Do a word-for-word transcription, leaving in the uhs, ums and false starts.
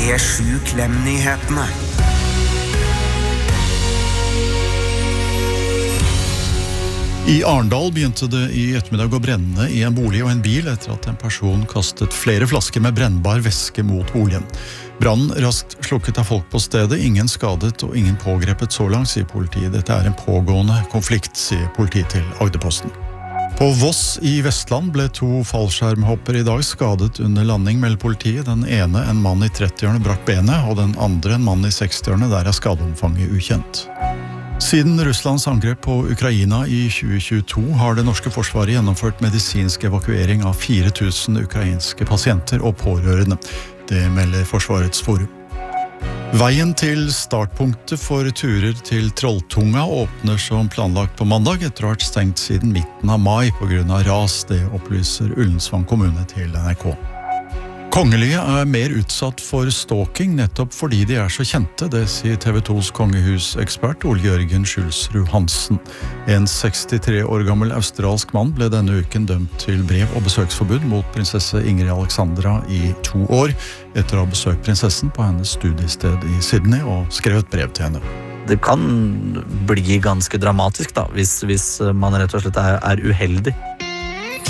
P sju Klem-nyhetene. I Arendal begynte det i ettermiddag å brenne i en bolig og en bil etter at en person kastet flere flasker med brennbar væske mot boligen. Brannen raskt slukket av folk på stedet, ingen skadet og ingen pågrepet så langt, sier politiet. Dette er en pågående konflikt, sier politiet til Agderposten. På Voss i Vestland ble to fallskjermhopper i dag skadet under landing, melder politiet. Den ene, en mann i trettiårene, brakk benet, og den andre, en mann i sekstiårene, der er skadeomfanget ukjent. Siden Russlands angrep på Ukraina i tjue tjueto har det norske forsvaret gjennomført medisinsk evakuering av fire tusen ukrainske pasienter og pårørende. Det melder Forsvarets forum. Veien til startpunktet for turer til Trolltunga åpner som planlagt på mandag etter å ha vært stengt siden midten av mai på grunn av ras, det opplyser Ullensvang kommune til N R K. Kongelige er mer utsatt for stalking nettopp fordi de er så kjente, det sier T V tos kongehusekspert Ole Jørgen Skjulsrud Hansen. En sekstitre år gammel australsk mann ble denne uken dømt til brev- og besøksforbud mot prinsesse Ingrid Alexandra i to år, etter å ha besøkt prinsessen på hennes studiested i Sydney og skrevet brev til henne. Det kan bli ganske dramatisk da, hvis, hvis man rett og slett er, er uheldig.